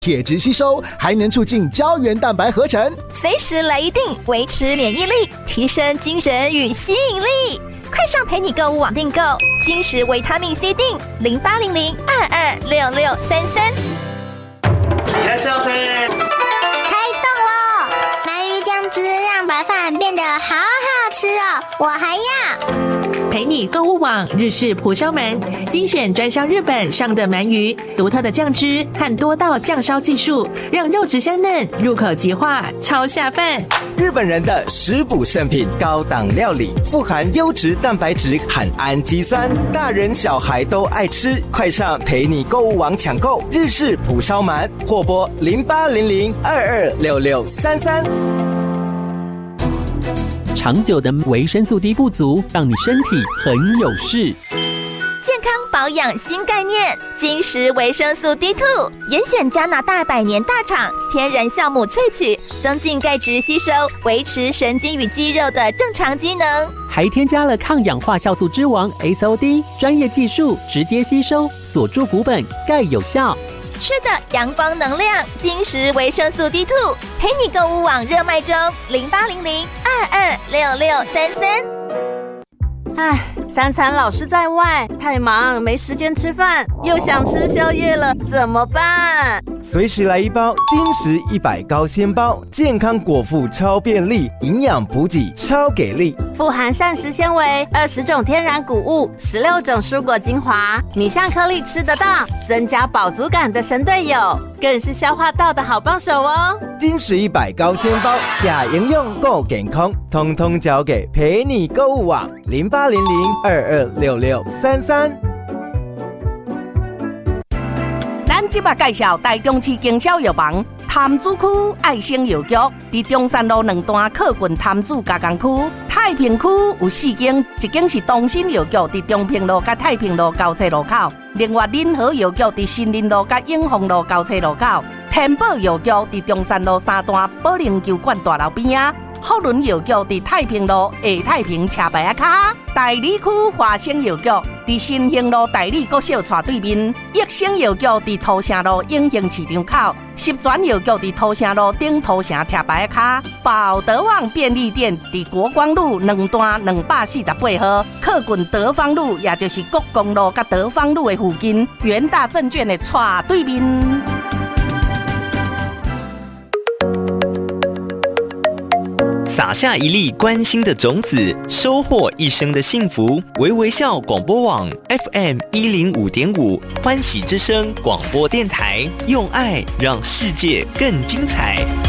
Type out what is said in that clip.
铁质吸收，还能促进胶原蛋白合成， 随时来一锭，维持免疫力，提升精神与吸引力。快上陪你购物网订购金石维他命 C 锭0800226633。 いらっしゃいませ。 开动咯！鳗鱼酱汁让白饭变得好好吃哦，我还要。 陪你购物网日式蒲烧鳗，精选专销日本上的鳗鱼，独特的酱汁和多道酱烧技术，让肉质香嫩，入口即化，超下饭。 日本人的食补圣品，高档料理，富含优质蛋白质和氨基酸，大人小孩都爱吃。快上陪你购物网抢购日式蒲烧鳗，或拨0800226633。 长久的维生素 D 不足，让你身体很有事。 健康保养新概念，金石维生素 D2， 严选加拿大百年大厂天然酵母萃取，增进钙质吸收，维持神经与肌肉的正常机能。 还添加了抗氧化酵素之王 SOD， 专业技术直接吸收，锁住骨本，钙有效。 吃的阳光能量，金石维生素 D2， 陪你购物网热卖中0800226633。 唉，三餐老是在外，太忙没时间吃饭，又想吃宵夜了，怎么办？ 随时来一包金石100高纤包，健康果腹超便利，营养补给超给力， 富含膳食纤维、20种天然谷物、16种蔬果精华，米香颗粒吃得到，增加饱足感的神队友，更是消化道的好帮手哦。 金石100高纤包，假营养够健康，通通交给陪你购物网0800226633。 咱即摆介绍台中市经销药房潭子区爱心药局，伫中山路2段靠近潭子加工区。太平区有4间，一间是东新药局，伫中平路甲太平路交叉路口；另外仁和药局伫新林路甲永丰路交叉路口；天宝药局伫中山路3段保龄球馆大楼边啊。福伦药局伫太平路下太平车牌卡，大理区华生药局伫新兴路大理国小斜对面，益生药局伫土城路永兴市场口，十全药局伫土城路顶土城车牌卡，宝德旺便利店伫国光路2段248号，靠近德芳路，也就是国光路甲德芳路的附近，元大证券的斜对面。 撒下一粒关心的种子，收获一生的幸福。微微笑广播网 FM 105.5欢喜之声广播电台，用爱让世界更精彩。